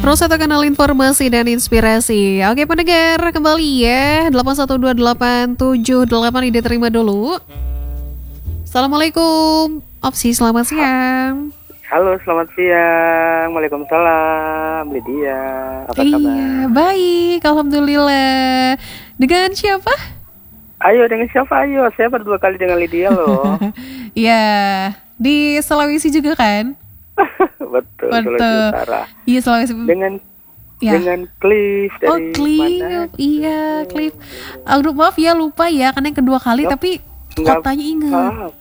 Terus satu kanal informasi dan inspirasi. Oke pendengar, kembali ya 812878 ide terima dulu. Assalamualaikum Opsi, selamat siang. Halo, selamat siang. Waalaikumsalam, Lydia. Apa kabar? Iya, baik, alhamdulillah. Dengan siapa? Ayo, dengan siapa? Ayo, saya baru 2 kali dengan Lydia loh. Iya, di Sulawesi juga kan? Betul, Sulawesi Utara. Iya, Sulawesi. Dengan Cliff dari Cliff. mana? Iya, Cliff. Aduh, maaf ya, lupa ya, karena yang kedua kali, tapi kotanya ingat.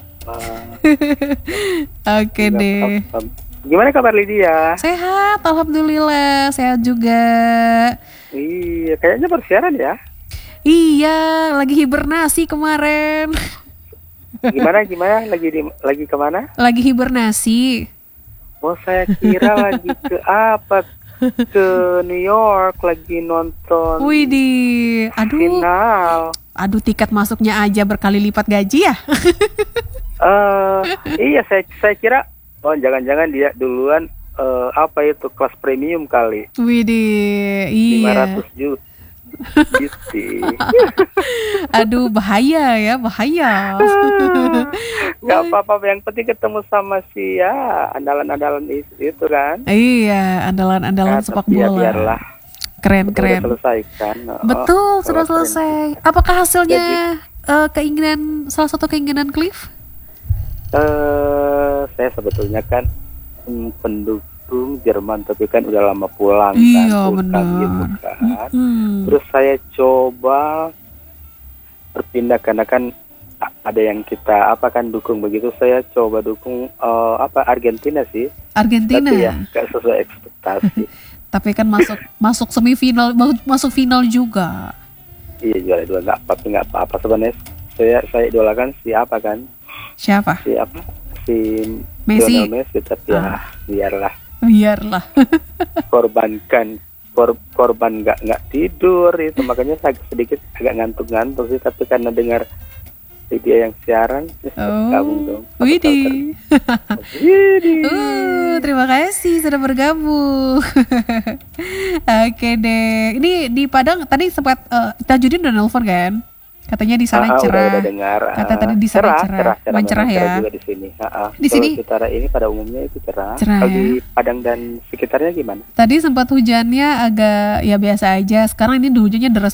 Oke deh. Gimana kabar Lydia? Sehat, alhamdulillah, sehat juga. Iya, kayaknya bersiaran ya. Iya, lagi hibernasi kemarin. Gimana? Lagi kemana? Lagi hibernasi. Oh, saya kira lagi ke apa? Ke New York lagi nonton. Widih, Final. Aduh, tiket masuknya aja berkali lipat gaji ya. Iya, saya kira jangan-jangan dia duluan apa itu kelas premium kali. Widih, iya. 500 juta. Gitu. Aduh, bahaya. Gak apa-apa, yang penting ketemu sama si andalan-andalan itu kan. Iya, andalan sepak bola. Biarlah. Keren. Sudah selesai kan. Betul, sudah selesai. Apakah hasilnya salah satu keinginan Cliff? Saya sebetulnya kan pendukung Jerman, tapi kan udah lama pulang iya, kan, benar. gitu kan. Terus saya coba berpindah karena kan ada yang kita dukung begitu. Saya coba dukung Argentina sih. Argentina. Tapi ya gak sesuai ekspektasi. Tapi kan masuk semifinal, masuk final juga. Iya, juara 2 nggak apa-apa sebenarnya. Saya idolakan siapa kan? Siapa? Si Messi. Lionel Messi, tapi ya biarlah. Korban nggak tidur itu, makanya saya sedikit agak ngantuk sih, tapi karena dengar dia yang siaran gabung dong. Widih. Terima kasih sudah bergabung. Oke deh. Ini di Padang tadi sempat Tajudin udah nelfon kan? Katanya di sana cerah. Udah dengar. Kata tadi di sana cerah ya. Juga di sini. Di sini utara ini pada umumnya itu cerah. Kalau di Padang dan sekitarnya gimana? Tadi sempat hujannya agak ya biasa aja. Sekarang ini hujannya deras